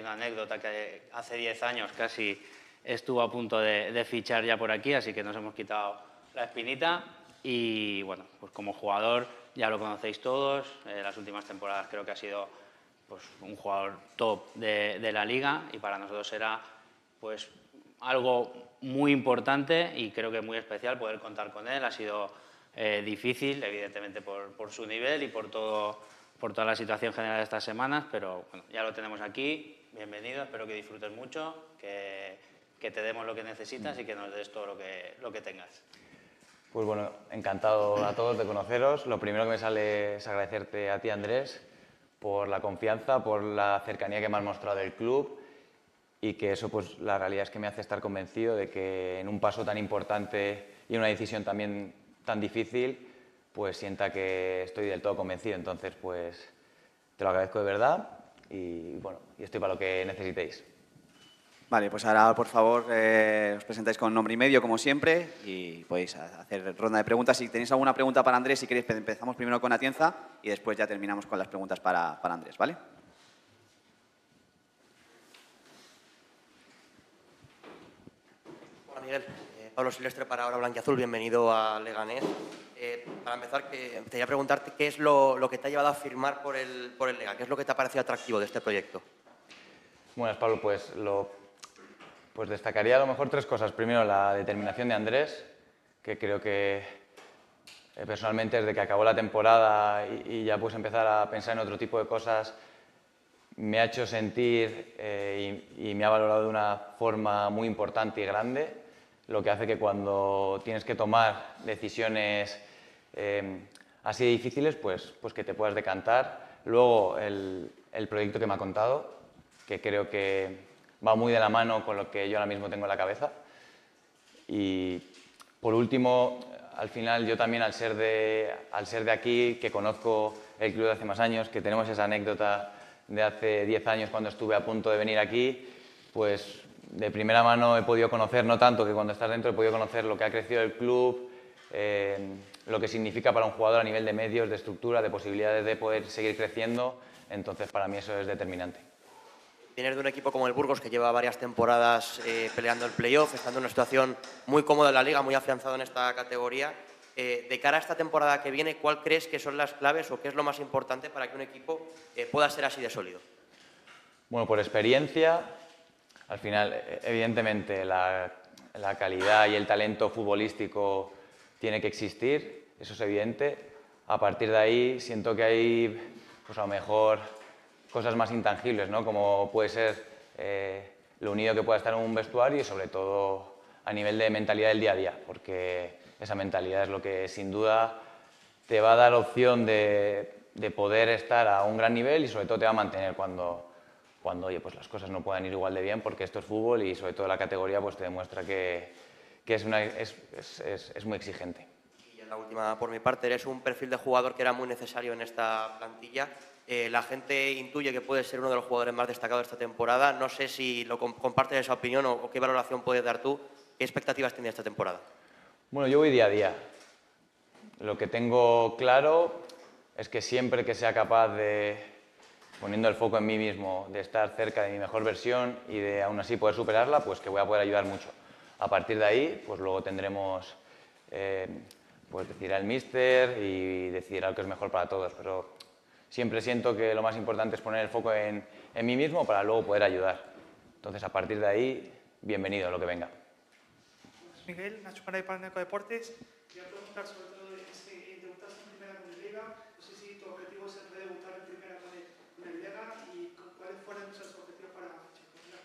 una anécdota que hace 10 años casi estuvo a punto de fichar ya por aquí, así que nos hemos quitado la espinita. Y bueno, pues como jugador ya lo conocéis todos, las últimas temporadas creo que ha sido pues, un jugador top de la liga y para nosotros era pues, algo muy importante y creo que muy especial poder contar con él. Ha sido difícil, evidentemente por su nivel y por toda la situación general de estas semanas, pero bueno, ya lo tenemos aquí, bienvenido, espero que disfrutes mucho, que te demos lo que necesitas y que nos des todo lo que tengas. Pues bueno, encantado a todos de conoceros. Lo primero que me sale es agradecerte a ti, Andrés, por la confianza, por la cercanía que me has mostrado del club y que eso, pues la realidad es que me hace estar convencido de que en un paso tan importante y en una decisión también tan difícil, pues sienta que estoy del todo convencido. Entonces, pues te lo agradezco de verdad y bueno, y estoy para lo que necesitéis. Vale, pues ahora, por favor, os presentáis con nombre y medio, como siempre, y podéis hacer ronda de preguntas. Si tenéis alguna pregunta para Andrés, si queréis, empezamos primero con Atienza y después ya terminamos con las preguntas para Andrés, ¿vale? Hola, Miguel. Pablo Silvestre para Hora Blanquiazul. Bienvenido a Leganés. Para empezar, te quería preguntarte qué es lo que te ha llevado a firmar por el Lega. ¿Qué es lo que te ha parecido atractivo de este proyecto? Bueno, Pablo, pues destacaría a lo mejor tres cosas. Primero, la determinación de Andrés, que creo que personalmente desde que acabó la temporada y ya pues empezar a pensar en otro tipo de cosas, me ha hecho sentir y me ha valorado de una forma muy importante y grande, lo que hace que cuando tienes que tomar decisiones así de difíciles, pues que te puedas decantar. Luego, el proyecto que me ha contado, que creo que va muy de la mano con lo que yo ahora mismo tengo en la cabeza. Y por último, al final yo también al ser de aquí, que conozco el club de hace más años, que tenemos esa anécdota de hace 10 años cuando estuve a punto de venir aquí, pues de primera mano he podido conocer, no tanto que cuando estás dentro, he podido conocer lo que ha crecido el club, lo que significa para un jugador a nivel de medios, de estructura, de posibilidades de poder seguir creciendo. Entonces para mí eso es determinante. Vienes de un equipo como el Burgos que lleva varias temporadas peleando el playoff, estando en una situación muy cómoda en la liga, muy afianzado en esta categoría. De cara a esta temporada que viene, ¿cuál crees que son las claves o qué es lo más importante para que un equipo pueda ser así de sólido? Bueno, por experiencia, al final, evidentemente, la calidad y el talento futbolístico tiene que existir, eso es evidente. A partir de ahí, siento que hay, pues a lo mejor, cosas más intangibles, ¿no? Como puede ser lo unido que pueda estar en un vestuario y sobre todo a nivel de mentalidad del día a día, porque esa mentalidad es lo que sin duda te va a dar opción de poder estar a un gran nivel y sobre todo te va a mantener cuando oye, pues las cosas no puedan ir igual de bien, porque esto es fútbol y sobre todo la categoría pues te demuestra que es muy exigente. Y ya la última por mi parte, eres un perfil de jugador que era muy necesario en esta plantilla. La gente intuye que puedes ser uno de los jugadores más destacados de esta temporada. No sé si compartes esa opinión o qué valoración puedes dar tú. ¿Qué expectativas tienes esta temporada? Bueno, yo voy día a día. Lo que tengo claro es que siempre que sea capaz de, poniendo el foco en mí mismo, de estar cerca de mi mejor versión y de aún así poder superarla, pues que voy a poder ayudar mucho. A partir de ahí, pues luego tendremos, pues decidirá el míster y decidirá lo que es mejor para todos, pero siempre siento que lo más importante es poner el foco en mí mismo para luego poder ayudar. Entonces, a partir de ahí, bienvenido a lo que venga. Miguel, Nacho Paray para Neco Deportes. Quería preguntar sobre todo si debutaste en primera con el Lega. No sé si tu objetivo es debutar en primera con el Lega y cuáles fueron esos objetivos para Chico.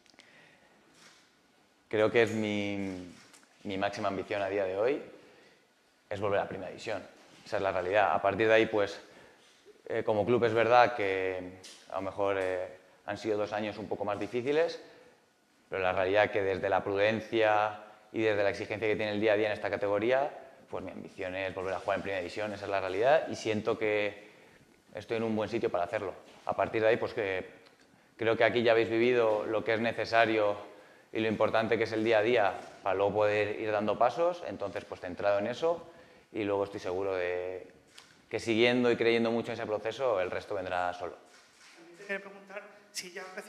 Creo que es mi máxima ambición a día de hoy, es volver a Primera División. Esa es la realidad. A partir de ahí, pues, como club es verdad que a lo mejor han sido 2 años un poco más difíciles, pero la realidad es que desde la prudencia y desde la exigencia que tiene el día a día en esta categoría, pues mi ambición es volver a jugar en Primera División, esa es la realidad, y siento que estoy en un buen sitio para hacerlo. A partir de ahí, pues que creo que aquí ya habéis vivido lo que es necesario y lo importante que es el día a día para luego poder ir dando pasos, entonces pues centrado en eso y luego estoy seguro de que siguiendo y creyendo mucho en ese proceso el resto vendrá solo. También te quería preguntar si ya